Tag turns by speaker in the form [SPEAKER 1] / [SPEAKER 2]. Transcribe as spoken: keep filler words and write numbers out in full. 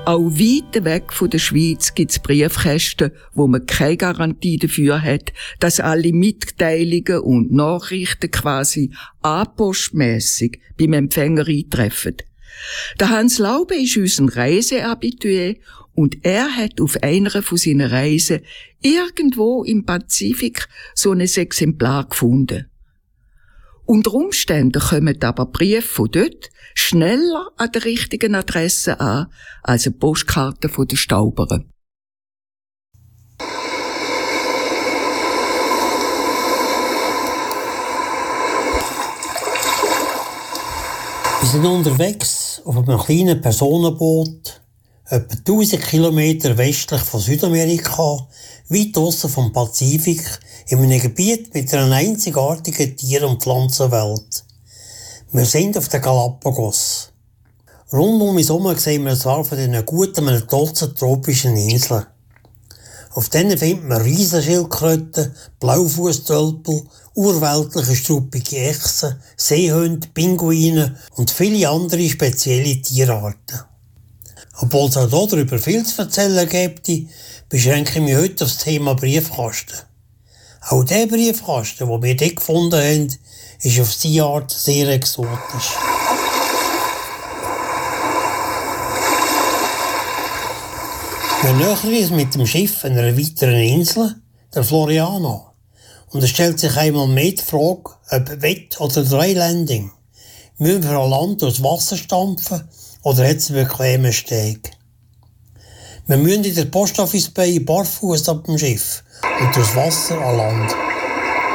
[SPEAKER 1] Auch weit weg von der Schweiz gibt es Briefkästen, wo man keine Garantie dafür hat, dass alle Mitteilungen und Nachrichten quasi anpostmässig beim Empfänger eintreffen. Der Hans Laube ist unser Reisehabitué und er hat auf einer von seinen Reisen irgendwo im Pazifik so ein Exemplar gefunden. Unter Umständen kommen aber Briefe von dort schneller an der richtigen Adresse an als eine Postkarte von den Stauberen.
[SPEAKER 2] Wir sind unterwegs auf einem kleinen Personenboot, etwa tausend Kilometer westlich von Südamerika, weit draussen vom Pazifik, in einem Gebiet mit einer einzigartigen Tier- und Pflanzenwelt. Wir sind auf den Galapagos. Rund um uns herum sehen wir zwar von diesen guten einem Dutzend tropischen Inseln. Auf denen findet man Riesenschildkröten, Blaufußtölpel, urweltliche struppige Echsen, Seehunde, Pinguine und viele andere spezielle Tierarten. Obwohl es auch darüber viel zu erzählen gibt, beschränke ich mich heute auf das Thema Briefkasten. Auch der Briefkasten, den wir dort gefunden haben, ist auf seine Art sehr exotisch. Wir nähern uns mit dem Schiff einer weiteren Insel, der Floriana. Und es stellt sich einmal mehr die Frage, ob Wett- oder Dreilanding. Müssen wir an Land durchs Wasser stampfen oder hat es einen bequemen Steg? Wir müssen in der Postoffice Bay barfuß ab dem Schiff und durchs Wasser an Land.